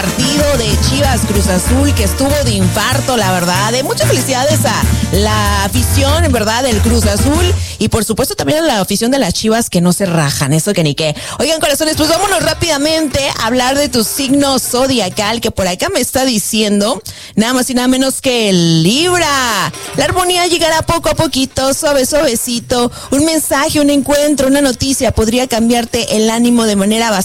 partido de Chivas Cruz Azul, que estuvo de infarto, la verdad. Muchas felicidades a la afición, en verdad, del Cruz Azul, y por supuesto también a la afición de las Chivas, que no se rajan, eso que ni qué. Oigan, corazones, pues vámonos rápidamente a hablar de tu signo zodiacal, que por acá me está diciendo nada más y nada menos que el Libra. La armonía llegará poco a poquito, suavecito. Un mensaje, un encuentro, una noticia podría cambiarte el ánimo de manera bastante